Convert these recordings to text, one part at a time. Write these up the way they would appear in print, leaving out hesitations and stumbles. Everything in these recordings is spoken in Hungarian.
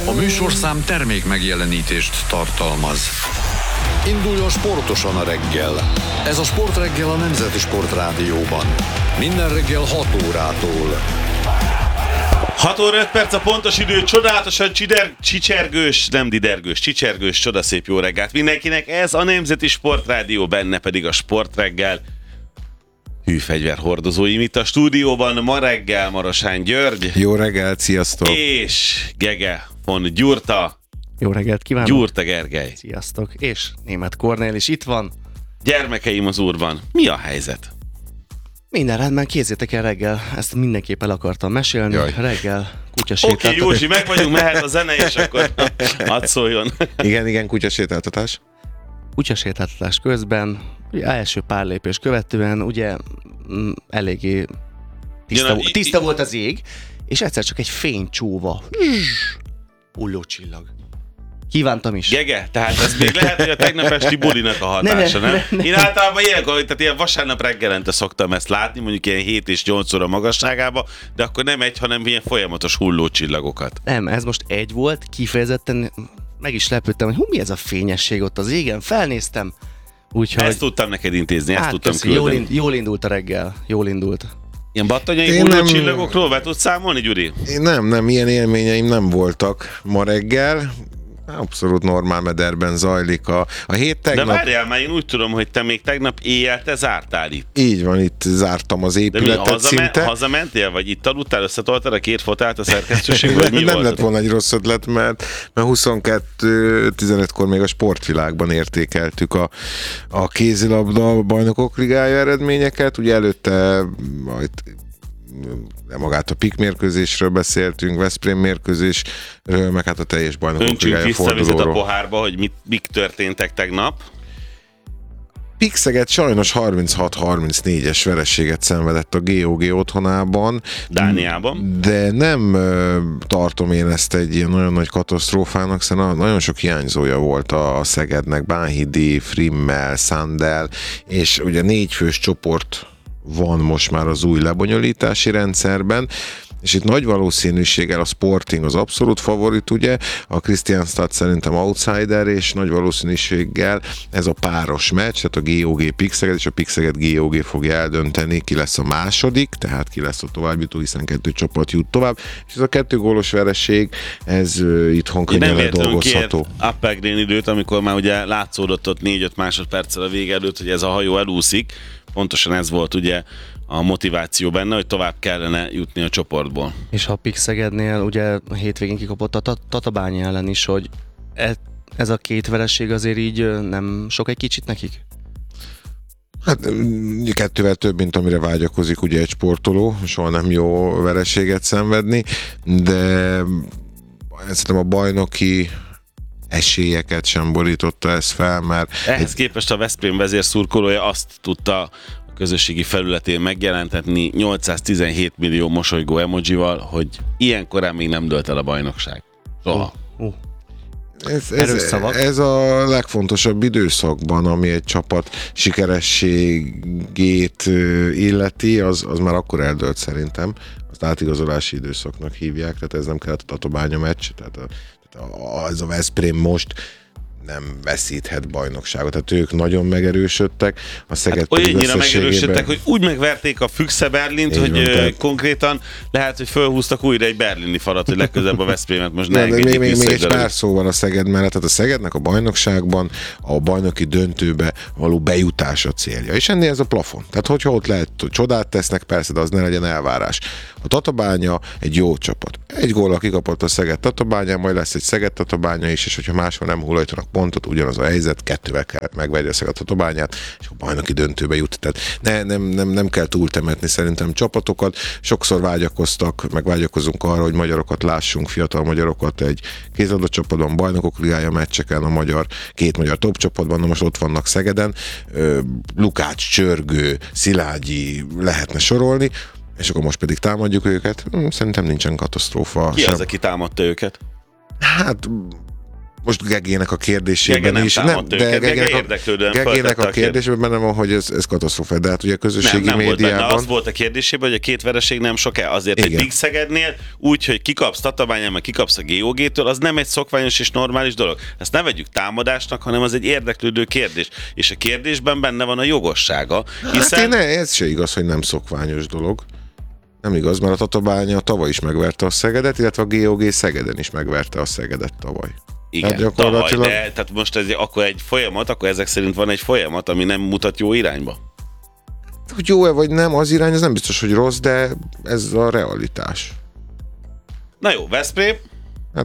A műsorszám termék megjelenítést tartalmaz. Induljon sportosan a reggel. Ez a Sportreggel a Nemzeti Sportrádióban. Minden reggel 6 órától. 6 óra 5 perc a pontos idő, csodálatosan csicsergős, nem didergős, csicsergős, csodaszép jó reggelt mindenkinek. Ez a Nemzeti Sportrádió, benne pedig a Sportreggel. Hűfegyverhordozóim itt a stúdióban, ma reggel Marosán György. Jó reggelt, sziasztok! És Gege von Gyurta. Jó reggelt kívánok! Gyurta Gergely. Sziasztok! És Németh Kornél is itt van. Gyermekeim az úrban, mi a helyzet? Minden rendben, kézzétek el reggel, ezt mindenképp el akartam mesélni. Jaj. Reggel kutyasétáltatok. Oké, Józsi, meg vagyunk, mehet a zene, és akkor hadd szóljon. Igen, kutyasétáltatás. Kutyasétáltatás közben, ugye első pár lépés követően, ugye eléggé tiszta volt az ég, és egyszer csak egy fénycsóva. Hulló csillag. Kívántam is. Gege, tehát ez még lehet, hogy a tegnap esti bulinak a hatása, nem? Én általában ilyenkor, tehát ilyen vasárnap reggelente szoktam ezt látni, mondjuk ilyen 7 és 8 óra magasságába, de akkor nem egy, hanem ilyen folyamatos hullócsillagokat. Nem, ez most egy volt, kifejezetten meg is lepődtem, hogy mi ez a fényesség ott az égen, felnéztem. Úgyhogy... Ezt tudtam neked intézni, ezt tudtam köszi, küldeni. jól indult a reggel, jól indult. Ilyen battonyai hullócsillagokról be tudsz számolni, Gyuri? Nem, ilyen élményeim nem voltak ma reggel. Abszolút normál mederben zajlik a hét tegnap. De várjál már, én úgy tudom, hogy te még tegnap éjjel te zártál itt. Így van, itt zártam az épületet szinte. Hazamentél, vagy itt aludtál, összetoltad a két fotált a szerkesztőség, vagy mi Nem volt? lett volna egy rossz ötlet, mert 22-15-kor még a sportvilágban értékeltük a kézilabda bajnokok ligája eredményeket. Ugye előtte magát a PIK mérkőzésről beszéltünk, Veszprém mérkőzésről, meg hát a teljes bajnokok ligája fordulóról. A pohárba, hogy mik történtek tegnap. PIK Szeged sajnos 36-34-es vereséget szenvedett a GOG otthonában. Dániában. De nem tartom én ezt egy ilyen nagyon nagy katasztrófának, hiszen nagyon sok hiányzója volt a Szegednek, Bánhidi, Frimmel, Sandel, és ugye 4 fős csoport van most már az új lebonyolítási rendszerben, és itt nagy valószínűséggel a Sporting az abszolút favorit, ugye, a Kristianstad szerintem outsider, és nagy valószínűséggel ez a páros meccs, tehát a GOG PIK Szeged, és a PIK Szeged GOG fogja eldönteni, ki lesz a második, tehát ki lesz a továbbjutó, hiszen 2 csapat jut tovább, és ez a 2 gólos vereség, ez itthon könnyen ledolgozható. Appelgren időt, amikor már ugye látszódott ott 4-5 másodperccel a vége előtt, hogy ez a hajó elúszik, pontosan ez volt ugye a motiváció benne, hogy tovább kellene jutni a csoportból. És a PIK Szegednél ugye a hétvégén kikapott a Tatabánya ellen is, hogy ez a 2 vereség azért így nem sok egy kicsit nekik? Hát 2-vel több, mint amire vágyakozik ugye egy sportoló, soha nem jó vereséget szenvedni, de szerintem a bajnoki esélyeket sem borította ez fel, mert... Ehhez képest a Veszprém vezérszurkolója azt tudta a közösségi felületén megjelentetni 817 millió mosolygó emojival, hogy ilyenkorán még nem dölt el a bajnokság. Soha. Ez a legfontosabb időszakban, ami egy csapat sikerességét illeti, az már akkor eldölt szerintem. Azt átigazolási időszaknak hívják, tehát ez nem kellett a Tatabánya meccs, tehát ez a Veszprém most nem veszíthet bajnokságot. Tehát ők nagyon megerősödtek. A Szeged olyannyira megerősödtek, hogy úgy megverték a Füchse Berlint, hogy konkrétan lehet, hogy fölhúztak újra egy berlini falat, hogy legközelebb a Veszprémet most ne engedjék még vissza. egy pár szó van a Szeged mellett. Tehát a Szegednek a bajnokságban a bajnoki döntőbe való bejutás a célja. És ennél ez a plafon. Tehát hogyha ott lehet, hogy csodát tesznek, persze, de az ne legyen elvárás. A Tatabánya egy jó csapat. Egy góllal kikapott a Szeged Tatabányán, majd lesz egy Szeged Tatabánya is, és hogyha máshol nem hullajtanak pontot, ugyanaz a helyzet, 2-vel kellett megverni a Szeged Tatabányát, és a bajnoki döntőbe jut. Tehát nem kell túltemetni szerintem csapatokat. Sokszor vágyakozunk arra, hogy magyarokat lássunk, fiatal magyarokat egy kézilabda csapatban, bajnokok ligája meccseken, két magyar top csapatban, na most ott vannak Szegeden, Lukács, Csörgő, Szilágyi, lehetne sorolni, és akkor most pedig támadjuk őket. Szerintem nincsen katasztrófa. Ki az, aki támadta őket? Hát most Gegének a kérdésében Gege nem is. támadt őket, Gege érdeklődően Gegének föltette a kérdésében benne van, hogy ez katasztrófa. De hát ugye a közösségi nem volt benne. médiában... Az volt a kérdésében, hogy a két vereség nem sok-e. Azért egy Big Szegednél úgy, hogy kikapsz Tatabányán, meg kikapsz a GOG-től, az nem egy szokványos és normális dolog. Ezt ne vegyük támadásnak, hanem az egy érdeklődő kérdés. És a kérdésben benne van a jogossága. Hiszen... Hát ez se igaz, hogy nem szokványos dolog. Nem igaz, mert a Tatabánya tavaly is megverte a Szegedet, illetve a GOG Szegeden is megverte a Szegedet tavaly. Igen, hát gyakorlatilag... tavaly, de tehát most ez akkor egy folyamat, akkor ezek szerint van egy folyamat, ami nem mutat jó irányba. Hogy jó-e vagy nem, az irány, ez nem biztos, hogy rossz, de ez a realitás. Na jó, Veszprém? Hát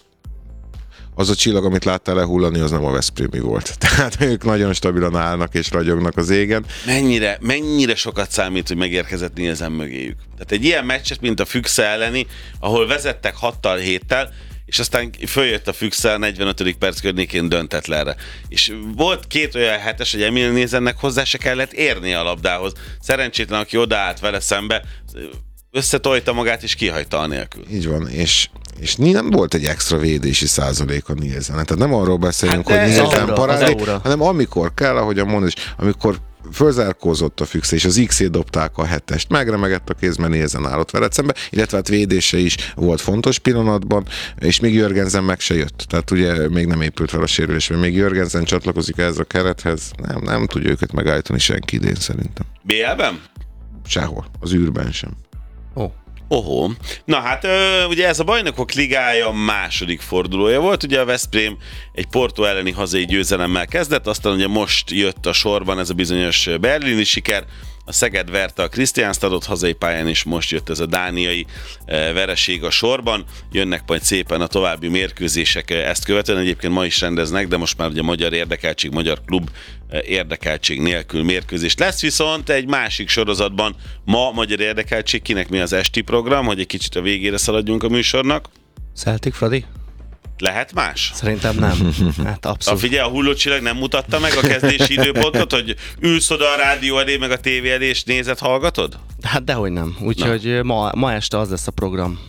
az a csillag, amit láttál lehullani, az nem a veszprémi volt. Tehát ők nagyon stabilan állnak és ragyognak az égen. Mennyire sokat számít, hogy megérkezett Nielsen mögéjük. Tehát egy ilyen meccset, mint a Füchse elleni, ahol vezettek 6-7-tel, és aztán följött a Füchse 45. perc környékén döntetlenre. És volt két olyan hetes, hogy Emil Nielsennek hozzá se kellett érni a labdához. Szerencsétlen, aki odaállt vele szembe, összetolta magát és kihagyta anélkül. Így van, és nem volt egy extra védési százalék a Nielsen. Tehát nem arról beszélünk, hogy Nielsen parádé, hanem amikor kell, ahogyan mondod, amikor fölzárkózott a Füchse, és az X-ét dobták a hetest, megremegett a kézben, Nielsen állott veled szembe, illetve hát védése is volt fontos pillanatban, és még Jörgensen meg se jött. Tehát ugye még nem épült fel a sérülés, mert még Jörgensen csatlakozik ehhez a kerethez, nem tudja őket megállítani senki idén szerintem. BL-ben? Sehol, az űrben sem. Ohó. Na hát ugye ez a Bajnokok Ligája második fordulója volt, ugye a Veszprém egy Porto elleni hazai győzelemmel kezdett, aztán ugye most jött a sorban ez a bizonyos berlini siker, a Szeged verte a Kristiánstadot hazai pályán, és most jött ez a dániai vereség a sorban. Jönnek majd szépen a további mérkőzések ezt követően. Egyébként ma is rendeznek, de most már ugye magyar érdekeltség, magyar klub érdekeltség nélkül mérkőzés lesz, viszont egy másik sorozatban ma magyar érdekeltség, kinek mi az esti program, hogy egy kicsit a végére szaladjunk a műsornak. Celtic, Fradi? Lehet más? Szerintem nem. Hát abszolút. Figyelj, a hullócsillag nem mutatta meg a kezdési időpontot, hogy ülsz oda a rádió elé, meg a tévé elé, és nézed, hallgatod? Hát dehogy nem. Úgyhogy ma este az lesz a program.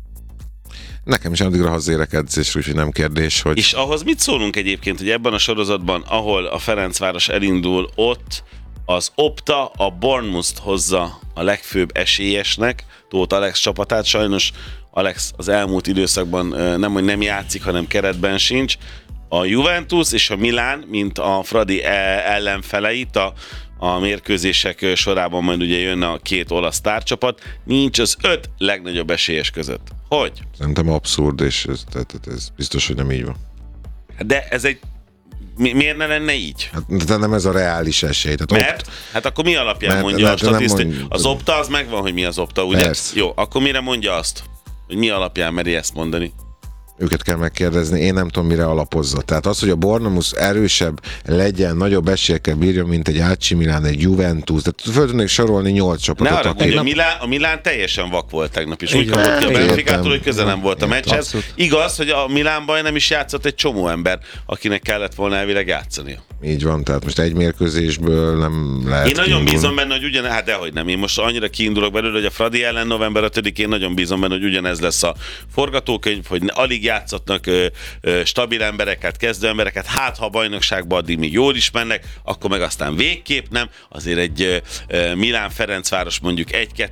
Nekem is addigra hazérek edzésre, úgyhogy nem kérdés, hogy... És ahhoz mit szólunk egyébként, hogy ebben a sorozatban, ahol a Ferencváros elindul, ott az Opta a Bournemouth hozza a legfőbb esélyesnek, Tóth Alex csapatát. Sajnos Alex az elmúlt időszakban nem, hogy nem játszik, hanem keretben sincs. A Juventus és a Milán, mint a Fradi ellenfeleit, a mérkőzések sorában majd ugye jön a két olasz sztárcsapat, nincs az 5 legnagyobb esélyes között. Hogy? Szerintem abszurd, és ez biztos, hogy nem így van. De ez egy... Miért ne lenne így? Hát, nem ez a reális esély. Tehát mert? Hát akkor mi alapján mondja a statisztika? Az Opta, az megvan, hogy mi az Opta, ugye? Persze. Jó, akkor mire mondja azt? Hogy mi alapján meri ezt mondani? Őket kell megkérdezni, én nem tudom, mire alapozza. Tehát az, hogy a Bournemouth erősebb legyen, nagyobb esélyekkel bírja, mint egy AC Milan, egy Juventus, de föl tudnék sorolni 8 csapatot. Ne arra, a Milán teljesen vak volt tegnap is. Úgy kapott ki a Benficától, hogy közel nem volt a meccshez. Igaz, hogy a Milánban nem is játszott egy csomó ember, akinek kellett volna elvileg játszania. Így van, tehát most egy mérkőzésből nem lehet. Én nagyon bízom benne, hogy hát dehogy nem. Én most annyira kiindulok belőle, hogy a Fradi ellen november 5-én nagyon bízom benne, hogy ugyanez lesz a forgatókönyv, hogy alig játszottak stabil embereket, kezdő embereket, hát ha a bajnokságban addig még jól is mennek, akkor meg aztán végképp nem. Azért egy Milán-Ferencváros mondjuk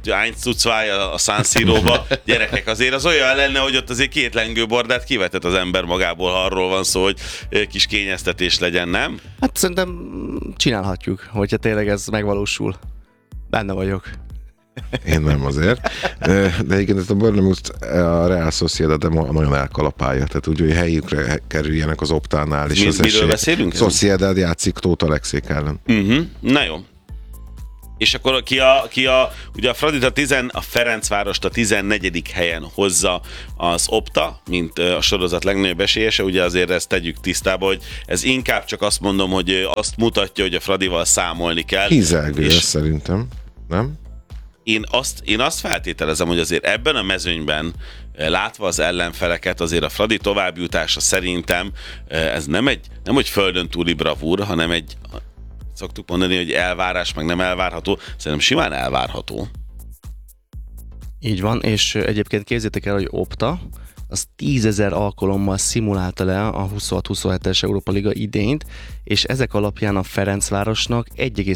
1-2 a San Siróba, gyerekek, azért az olyan lenne, hogy ott azért két lengőbordát kivetett az ember magából, ha arról van szó, hogy kis kényeztetés legyen, nem? Hát szerintem csinálhatjuk, hogyha tényleg ez megvalósul. Benne vagyok. Én nem azért. De egyébként a Bournemouth a Real Sociedad nagyon elkalapálja, tehát úgy, hogy helyükre kerüljenek az Optánál. És miről beszélünk? Sociedad játszik Tóth Alexék ellen. Na jó. És akkor ugye a Fradit a Ferencvárost a 14. helyen hozza az Opta, mint a sorozat legnagyobb esélyese, ugye azért ezt tegyük tisztába, hogy ez inkább csak azt mondom, hogy azt mutatja, hogy a Fradival számolni kell. Hízelgő szerintem, nem? Én azt feltételezem, hogy azért ebben a mezőnyben, látva az ellenfeleket, azért a Fradi továbbjutása szerintem ez nem egy földön túli bravúr, hanem egy, szoktuk mondani, hogy elvárás, meg nem elvárható, szerintem simán elvárható. Így van, és egyébként képzeljétek el, hogy Opta, az 10 000 alkalommal szimulálta le a 26-27-es Európa Liga idényt, és ezek alapján a Ferencvárosnak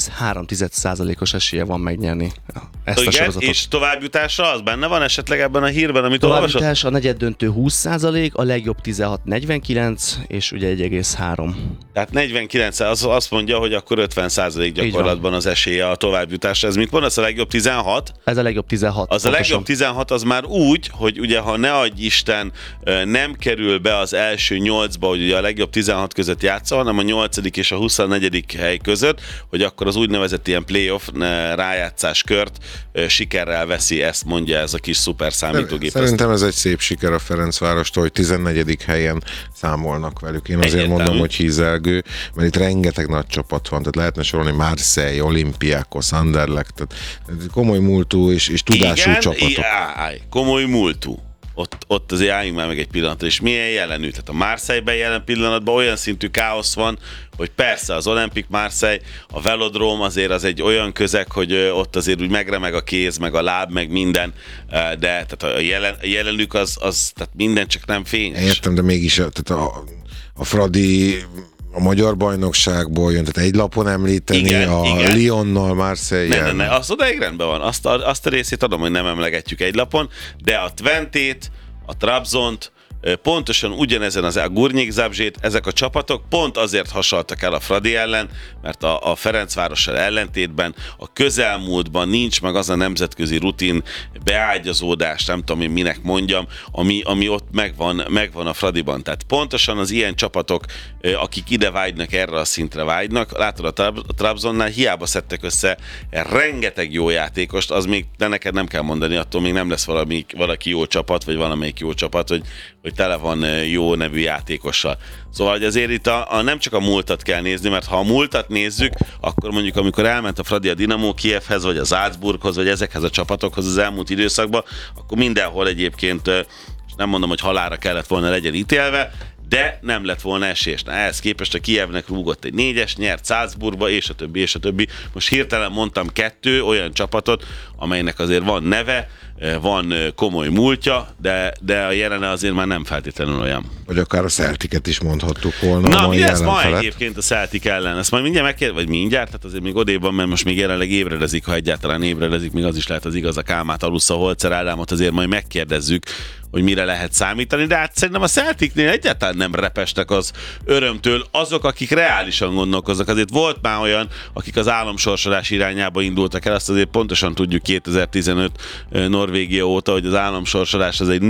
1,3%-os esélye van megnyerni ezt a sorozatot. És továbbjutásra az benne van esetleg ebben a hírben, amit olvasott? Továbbjutás a negyeddöntő 20%, a legjobb 16 49, és ugye 1,3. Tehát 49, az azt mondja, hogy akkor 50% gyakorlatban az esélye a továbbjutásra. Ez mit mondasz, a legjobb 16? Ez a legjobb 16. Az a legjobb 16 az már úgy, hogy ugye ha ne adj Isten nem kerül be az első 8-ba, hogy ugye a legjobb 16 között játszol, hanem a 8. és a 24. hely között, hogy akkor az úgynevezett ilyen playoff rájátszás kört sikerrel veszi, ezt mondja ez a kis szuper számítógép. Szerintem ez egy szép siker a Ferencvárostól, hogy 14. helyen számolnak velük. Én azért mondom, hogy hízelgő, mert itt rengeteg nagy csapat van, tehát lehetne sorolni Marseille, Olympiakos, Anderlecht, tehát komoly múltú és tudású csapatok. Komoly múltú. Ott azért álljunk már meg egy pillanatra, és milyen jelenű. Tehát a Marseille-ben jelen pillanatban olyan szintű káosz van, hogy persze az Olympique Marseille, a Velodrome azért az egy olyan közeg, hogy ott azért úgy megremeg a kéz, meg a láb, meg minden, de tehát a jelenük az tehát minden, csak nem fényes. Értem, de mégis tehát a Fradi a magyar bajnokságból jön, tehát egy lapon említeni, igen. Lyonnal, Marseille-jel. Ne, azt odaig rendben van. Azt a részét adom, hogy nem emlegetjük egy lapon, de a Twentét, a Trabzont, pontosan ugyanezen a Gurnik Zabrze, ezek a csapatok pont azért hasaltak el a Fradi ellen, mert a Ferencvárossal ellentétben a közelmúltban nincs meg az a nemzetközi rutin, beágyazódás, nem tudom én minek mondjam, ami ott megvan a Fradiban. Tehát pontosan az ilyen csapatok, akik ide vágynak, erre a szintre vágynak, látod a Trabzonnál hiába szedtek össze rengeteg jó játékost, az még, de neked nem kell mondani, attól még nem lesz valaki jó csapat, vagy valamelyik jó csapat, hogy tele van jó nevű játékossal. Szóval hogy azért itt nem csak a múltat kell nézni, mert ha a múltat nézzük, akkor mondjuk amikor elment a Fradi a Dinamo Kijevhez, vagy a Salzburghoz, vagy ezekhez a csapatokhoz az elmúlt időszakban, akkor mindenhol egyébként, nem mondom, hogy halálra kellett volna legyen ítélve, de nem lett volna esés. Ehhez képest a Kijevnek rúgott egy 4-es, nyert Salzburgba, és a többi, és a többi. Most hirtelen mondtam 2 olyan csapatot, amelynek azért van neve, van komoly múltja, de a jelene azért már nem feltétlenül olyan. Vagy akár a Celticet is mondhattuk volna. Na, mi lesz ma egyébként a Celtic ellen? Ezt majd mindjárt megkérdez, vagy mindjárt, tehát azért még odébb van, mert most még jelenleg ébredezik, ha egyáltalán ébredezik, még az is lehet az igaz, a Kálmát, Alusza, Holzer Ádámot azért majd megkérdezzük, hogy mire lehet számítani, de hát szerintem a Celticnél egyáltalán nem repestek az örömtől azok, akik reálisan gondolkoznak. Azért volt már olyan, akik az államsorsolás irányába indultak el, azt azért pontosan tudjuk 2015 Norvégia óta, hogy az államsorsolás az egy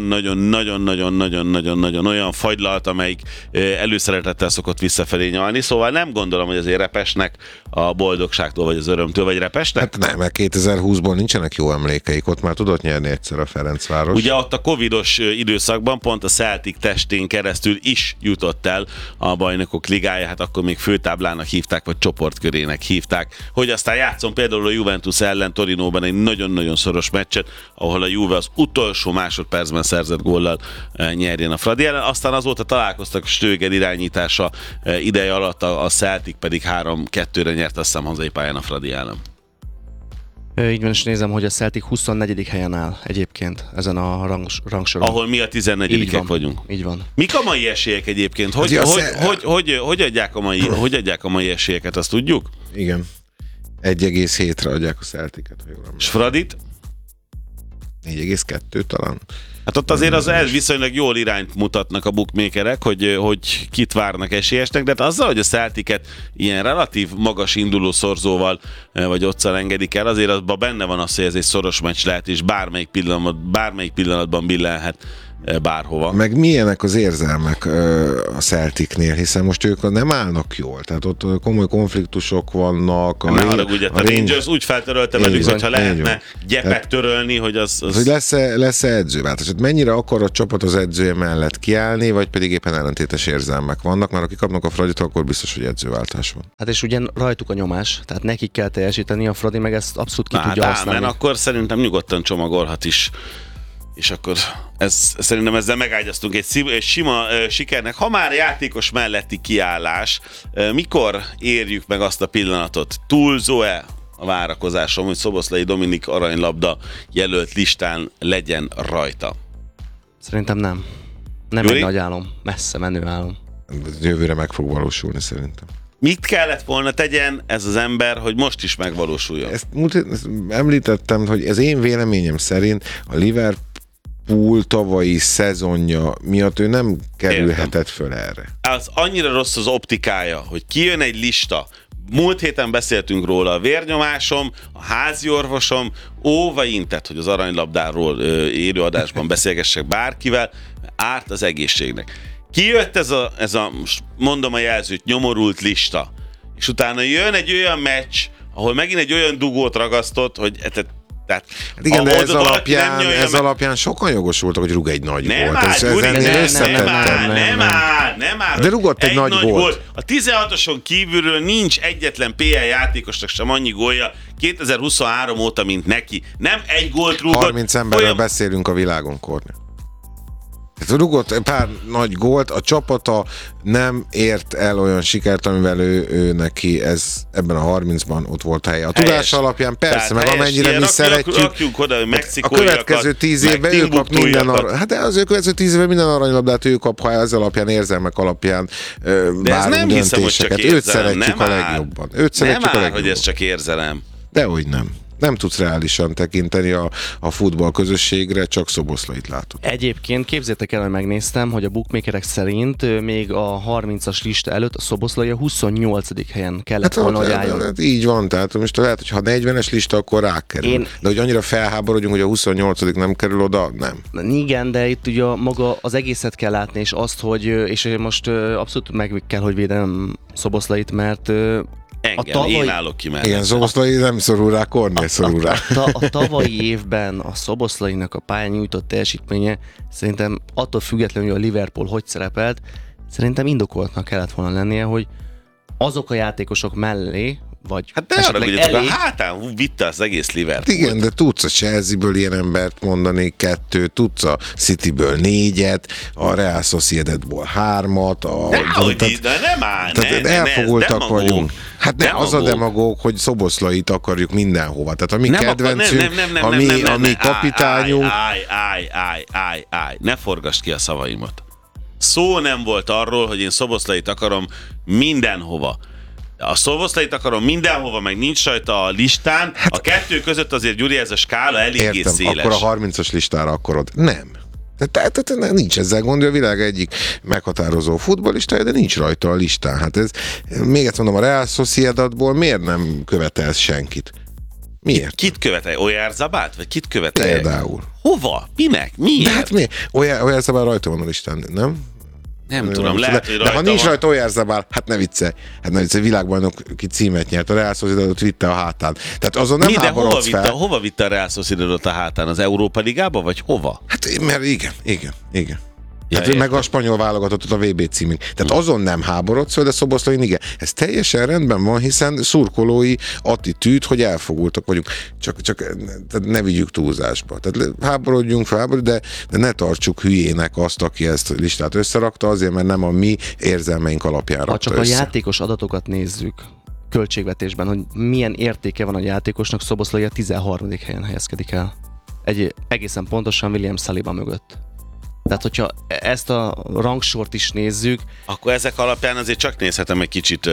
nagyon-nagyon-nagyon-nagyon-nagyon-nagyon olyan fagylalt, amelyik előszeretettel szokott visszafelé nyalni, szóval nem gondolom, hogy azért repesnek a boldogságtól, vagy az örömtől, vagy repesnek. Hát nem, mert 2020-ból nincsenek jó emlékeik, ott már tudott nyerni egyszer a Ferencváros. Ugye ott a covidos időszakban pont a Celtic testén keresztül is jutott el a Bajnokok Ligája, hát akkor még főtáblának hívták, vagy csoportkörének hívták, hogy aztán játszon például a Juventus ellen Torinóban egy nagyon-nagyon szoros meccset, ahol a Juve az utolsó másodpercben szerzett góllal nyerjen a Fradi ellen, aztán azóta találkoztak Stöger irányítása ideje alatt, a Celtic pedig 3-2-re nyert, azt hiszem, hazai pályán a Fradi ellen. Így van, és nézem, hogy a Celtic 24. helyen áll egyébként ezen a rangsoron. Ahol mi a 14-ek vagyunk. Így van. Mik a mai esélyek egyébként? Hogy adják a mai esélyeket, azt tudjuk? Igen. 1,7-re adják a Celticet. És Fradit? 4,2 talán. Hát ott azért az viszonylag jól irányt mutatnak a bookmakerek, hogy kit várnak esélyesnek, de hát azzal, hogy a Celticet ilyen relatív magas induló szorzóval vagy otszal engedik el, azért abban benne van az, hogy ez egy szoros meccs lehet, és bármelyik pillanatban billenhet bárhova. Meg milyenek az érzelmek a Celticnél, hiszen most ők nem állnak jól, tehát ott komoly konfliktusok vannak. A Rangers úgy feltörölte velük, hogyha lehetne gyepet törölni, hogy az... Hogy lesz-e edzőváltás? Hát mennyire akar a csapat az edzője mellett kiállni, vagy pedig éppen ellentétes érzelmek vannak, mert aki kapnak a Fraditól, akkor biztos, hogy edzőváltás van. Hát és ugye rajtuk a nyomás, tehát nekik kell teljesíteni, a Fradi meg ezt abszolút ki tudja használni. Mert akkor szerintem nyugodtan csomagolhat is. És akkor szerintem ezzel megágyaztunk egy sima sikernek. Ha már játékos melletti kiállás, mikor érjük meg azt a pillanatot? Túlzó-e a várakozásom, hogy Szoboszlai Dominik aranylabda jelölt listán legyen rajta? Szerintem nem. Nem Gyuri? egy nagy álom. Messze menő álom. Jövőre meg fog valósulni szerintem. Mit kellett volna tegyen ez az ember, hogy most is megvalósuljon? Ezt említettem, hogy az én véleményem szerint a Liverpool tavalyi szezonja miatt ő nem kerülhetett föl erre. Az annyira rossz az optikája, hogy kijön egy lista. Múlt héten beszéltünk róla, a vérnyomásom, a háziorvosom óva intett, hogy az aranylabdáról élőadásban beszélgessek bárkivel, árt az egészségnek. Kijött ez a mondom a jelzőt, nyomorult lista, és utána jön egy olyan meccs, ahol megint egy olyan dugót ragasztott, hogy tehát Hát igen, de ez alapján sokan jogosultak, hogy rúg egy nagy gólt. Nem áll. De rúgott egy nagy gólt. A 16-oson kívülről nincs egyetlen PL játékosnak sem annyi gólja 2023 óta, mint neki. Nem egy gólt rúgott. 30 emberről beszélünk a világon, Kornél. Rúgott pár nagy gólt, a csapata nem ért el olyan sikert, amivel ő neki ebben a 30-ban ott volt helye. A tudás alapján persze, meg amennyire mi szeretjük. Rakjuk oda, hogy a következő 10 évben ő kap minden hát az következő 10 évben minden aranylabdát ő kap, ha ez alapján, érzelmek alapján várunk döntéseket. Őt szeretjük a legjobban. Nem áll, hogy ez csak érzelem. Dehogy nem. Nem tudsz reálisan tekinteni a futball közösségre, csak Szoboszlait látod. Egyébként képzeljétek el, hogy megnéztem, hogy a bookmakerek szerint még a 30-as lista előtt a Szoboszlai a 28. helyen kellett volna, hogy álljon. Hát így van, tehát most lehet, hogy ha 40-es lista, akkor rákerül. De hogy annyira felháborodjunk, hogy a 28. nem kerül oda, nem. Igen, de itt ugye maga az egészet kell látni, és azt, hogy, és most abszolút meg kell, hogy védem Szoboszlait, mert engem, én állok ki mellett. Igen, Szoboszlai nem szorul rá, Kornél szorul rá. A tavalyi évben a Szoboszlainak a pályán nyújtott teljesítménye szerintem attól függetlenül, hogy a Liverpool hogy szerepelt, szerintem indokoltnak kellett volna lennie, hogy azok a játékosok mellé, vagy hát de arra elég... a hátán vitte az egész Liverpool. Igen, de tudsz a Chelsea-ből ilyen embert mondani, 2, tudsz a City-ből 4-et, a Real Sociedadból 3-at. De nem áll, elfogultak vagyunk. Hát ne, az a demagóg, hogy Szoboszlait akarjuk mindenhova. Tehát a mi kedvencünk, a mi kapitányunk. Állj, ne forgasd ki a szavaimat. Szó nem volt arról, hogy én Szoboszlait akarom mindenhova. A Szoboszlait akarom mindenhova, meg nincs rajta a listán. Hát, a kettő között azért, Gyuri, ez a skála eléggé széles. Akkor a 30-as listára akarod. Nem. Tehát nincs ezzel gond, a világ egyik meghatározó futballistája, de nincs rajta a listán. Hát ez, még egyszer mondom, a Real Sociedadból miért nem követelsz senkit? Miért? Kit követelj? Oyarzabalt? Vagy kit követelj? Például. Hova? Minek? Miért? De hát mi? Oyarzabal rajta van a listán, nem? Nem tudom, lehet, hogy rajta de ha nincs rajta Oyarzabal, hát ne viccelj, világbajnoki címet nyert, a Real Sociedadot vitte a hátán. Tehát azon nem háborodsz fel. Hova vitte a Real Sociedadot a hátán? Az Európa Ligába, vagy hova? Hát, mert igen. Hát meg a spanyol válogatottat a VB címig. Tehát azon nem háborodsz, de Szoboszlai igen. Ez teljesen rendben van, hiszen szurkolói attitűd, hogy elfogultak vagyunk. Csak ne vigyük túlzásba. Tehát háborodjunk fel, de ne tartsuk hülyének azt, aki ezt a listát összerakta, azért, mert nem a mi érzelmeink alapján rakta csak össze. A játékos adatokat nézzük költségvetésben, hogy milyen értéke van a játékosnak, Szoboszlai a 13. helyen helyezkedik el. Egészen pontosan William Saliba mögött. Tehát, hogyha ezt a rangsort is akkor ezek alapján azért csak nézhetem egy kicsit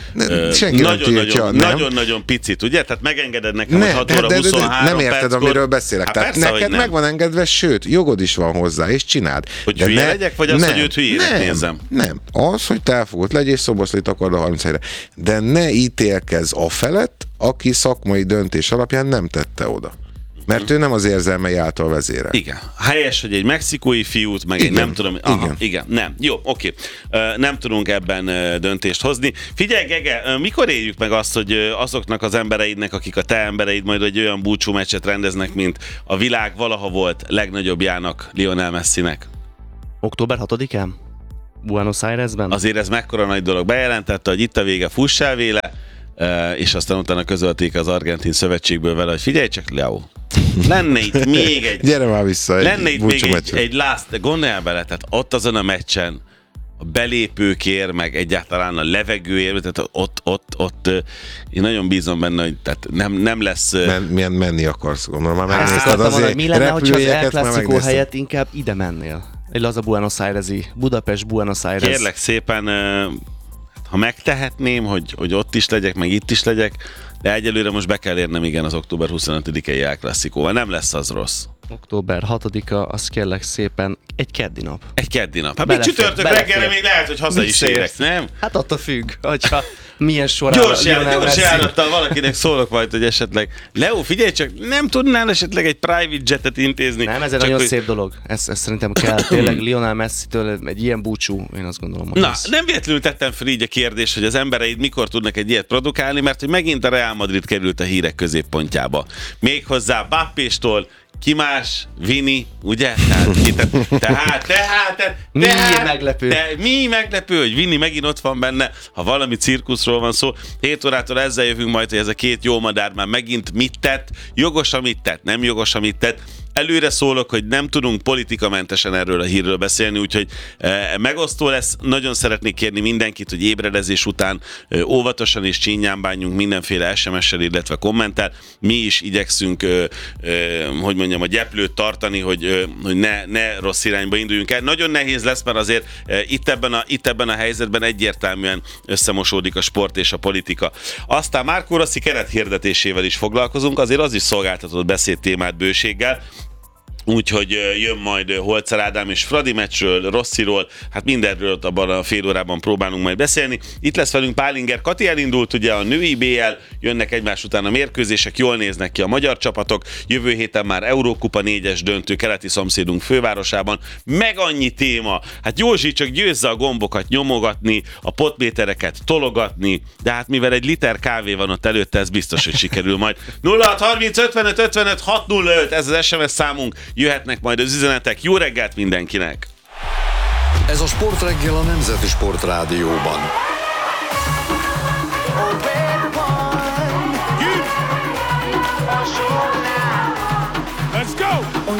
nagyon-nagyon picit, ugye? Tehát megengeded nekem, hogy 6 óra 23 nem érted, amiről beszélek. Hát tehát persze, neked meg van engedve, sőt, jogod is van hozzá, és csináld. Hogy hülye legyek, vagy az, hogy őt hülyének nézem? Nem. Az, hogy te elfogult legyél, és Szoboszlait akard a 30 helyre. De ne ítélkezz afelett, aki szakmai döntés alapján nem tette oda. Mert ő nem az érzelmei által vezérel. Igen. Helyes, hogy egy mexikói fiút, meg igen, egy nem tudom... Igen. Nem. Jó, oké. Nem tudunk ebben döntést hozni. Figyelj, Gege, mikor éljük meg azt, hogy azoknak az embereidnek, akik a te embereid majd egy olyan búcsú meccset rendeznek, mint a világ valaha volt legnagyobbjának, Lionel Messinek? Október 6-án? Buenos Airesben? Azért ez mekkora nagy dolog. Bejelentette, hogy itt a vége, fuss el véle, és aztán utána közölték az argentin szövetségből vele, hogy figyelj csak, Leo, lenne itt még egy... Gyere már vissza lenne itt még egy last, gondoljál bele, tehát ott azon a meccsen a belépőkért, meg egyáltalán a levegőért, tehát ott én nagyon bízom benne, hogy tehát nem lesz... Milyen menni akarsz, gondolom. Már megnézted Azt mondani, mi lenne, hogyha az El Clásico megnézted. helyett inkább ide mennél? Egy laza Buenos Aires-i, Budapest, Buenos Aires. Kérlek szépen, ha megtehetném, hogy ott is legyek, meg itt is legyek, de egyelőre most be kell érnem, igen, az október 25-i El Clásicoval. Nem lesz az rossz. Október 6-a, az kérlek szépen egy keddi nap. Egy keddi nap. Hát még csütörtök reggelre még lehet, hogy haza is érek, nem? Hát attól függ, hogyha milyen során... Gyors járattal valakinek szólok majd, hogy esetleg Leo, figyelj csak, nem tudnál esetleg egy private jetet intézni? Nem, ez egy nagyon szép dolog. Ez szerintem kell. Tényleg Lionel Messi-től egy ilyen búcsú, én azt gondolom, hogy Na, nem véletlenül tettem fel így a kérdést, hogy az embereid mikor tudnak egy ilyet produkálni, mert hogy megint a Real Madrid került a hírek középpontjába. Méghozzá Bappéstól ki más? Vini, ugye? Tehát mi meglepő, hogy Vini megint ott van benne, ha valami cirkuszról van szó. 7 órától ezzel jövünk majd, hogy ez a két jó madár már megint mit tett, jogos, amit tett, nem jogos, amit tett. Előre szólok, hogy nem tudunk politikamentesen erről a hírről beszélni, úgyhogy megosztó lesz. Nagyon szeretnék kérni mindenkit, hogy ébredezés után óvatosan és csínyán bánjunk mindenféle SMS-sel, illetve kommenttel. Mi is igyekszünk, hogy mondjam, a gyeplőt tartani, hogy ne rossz irányba induljunk el. Nagyon nehéz lesz, mert azért itt ebben a helyzetben egyértelműen összemosódik a sport és a politika. Aztán Marco Rossi kerethirdetésével is foglalkozunk, azért az is szolgáltatott beszédtémát bőséggel. Úgyhogy jön majd Holzer Ádám és Fradi meccsről, Rossiról, hát mindenről abban a fél órában próbálunk majd beszélni. Itt lesz velünk Pálinger Kati, elindult ugye a női BL, jönnek egymás után a mérkőzések, jól néznek ki a magyar csapatok, jövő héten már Eurókupa 4-es döntő keleti szomszédunk fővárosában, meg annyi téma, hát Józsi csak győzze a gombokat nyomogatni, a potmétereket tologatni, de hát mivel egy liter kávé van ott előtte, ez biztos, hogy sikerül majd. 0630 55 55 605, ez az SMS számunk. Jöhetnek majd az üzenetek. Jó reggelt mindenkinek! Ez a Sportreggel a Nemzeti Sportrádióban. Let's go!